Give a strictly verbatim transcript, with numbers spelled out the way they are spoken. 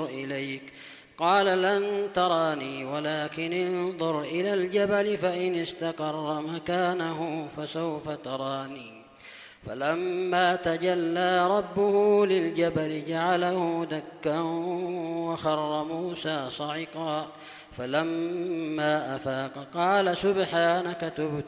إليك قال لن تراني ولكن انظر إلى الجبل فإن استقر مكانه فسوف تراني فلما تجلى ربه للجبل جعله دكا وخر موسى صعقا فلما أفاق قال سبحانك تبت